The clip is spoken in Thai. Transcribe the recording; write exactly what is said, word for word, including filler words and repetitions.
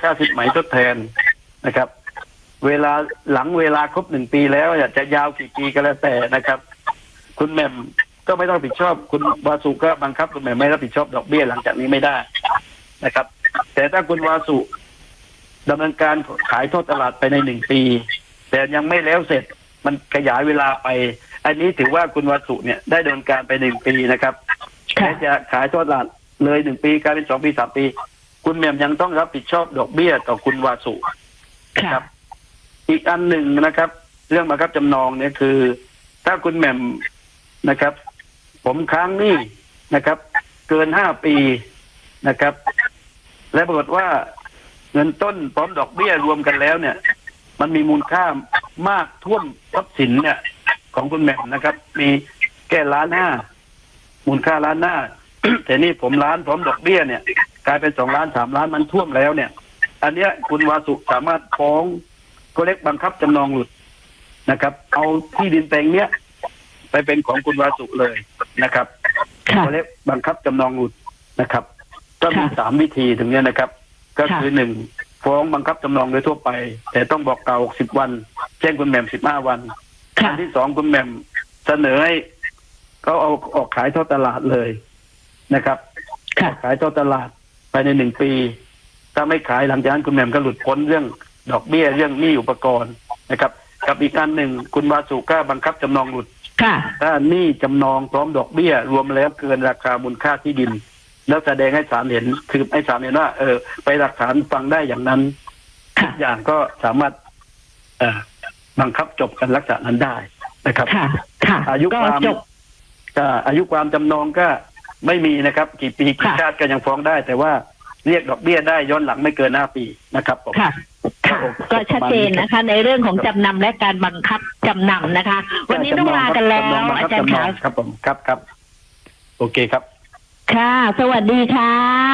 ค่าสิทธิ์ใหม่ทดแทนนะครับเวลาหลังเวลาครบหนึ่งปีแล้วจะยาวกี่ปีก็แล้วแต่นะครับคุณแหม่มก็ไม่ต้องรับผิดชอบคุณวาสุก็บังคับคุณแหม่มไม่รับผิดชอบดอกเบี้ยหลังจากนี้ไม่ได้นะครับแต่ถ้าคุณวาสุดำเนินการขายทอดตลาดไปในหนึ่งปีแต่ยังไม่แล้วเสร็จมันขยายเวลาไปอันนี้ถือว่าคุณวาสุเนี่ยได้ดำเนินการไปหนึ่งปีนะครับแค่จะขายทอดตลาดเลยหนึ่งปีกลายเป็นสองปีสามปีคุณแหม่มยังต้องรับผิดชอบดอกเบี้ยต่อคุณวาสุครับอีกอันหนึ่งนะครับเรื่องบังคับจำนองเนี่ยคือถ้าคุณแหม่มนะครับผมค้างหนี้นะครับเกินห้าปีนะครับและปรากฏว่าเงินต้นพร้อมดอกเบี้ยรวมกันแล้วเนี่ยมันมีมูลค่ามากท่วมทรัพย์สินเนี่ยของคุณแหม่มนะครับมีแค่ล้านห้ามูลค่าล้านห้า แต่นี่ผมล้านพร้อมดอกเบี้ยเนี่ยกลายเป็นสองล้านสามล้านมันท่วมแล้วเนี่ยอันเนี้ยคุณวาสุสามารถฟ้องก็เรียกบังคับจำนองหลุดนะครับเอาที่ดินแปลงเนี้ยไปเป็นของคุณวาสุเลยนะครับก็เรียกบังคับจำนองหลุดนะครับก็มีสามวิธีถึงเนี้ยนะครับก็คือหนึ่งฟ้องบังคับจำนองโดยทั่วไปแต่ต้องบอกเก่าสิบวันแจ้งคุณแหม่มสิบห้าวันอันที่สองคุณแหม่มเสนอให้เขาเอาออกขายทอดตลาดเลยนะครับขายทอดตลาดภายในหนึ่งปีถ้าไม่ขายหลังจากนั้นคุณแหม่มก็หลุดพ้นเรื่องดอกเบี้ยเรื่องหนี้อุปกรณ์นะครับกับอีกการหนึ่งคุณวาสุก็บังคับจำนองหลุดถ้าหนี้จำนองพร้อมดอกเบี้ยรวมแล้วเกินราคามูลค่าที่ดินแล้วแสดงให้ศาลเห็นคือให้ศาลเห็นว่าเออไปหลักฐานฟังได้อย่างนั้นทุกอย่างก็สามารถเอ่อบังคับจบกันลักษณะนั้นได้นะครับอายุความก็อายุความจำนองก็ไม่มีนะครับกี่ปีกี่ชาติก็ยังฟ้องได้แต่ว่าเรียกดอกเบี้ยได้ย้อนหลังไม่เกินห้าปีนะครับผมก็ชัดเจนนะคะในเรื่องของจำนำและการบังคับจำนำนะคะวันนี้ต้องลากันแล้วอาจารย์คะครับผมครับครับโอเคครับค่ะสวัสดีค่ะ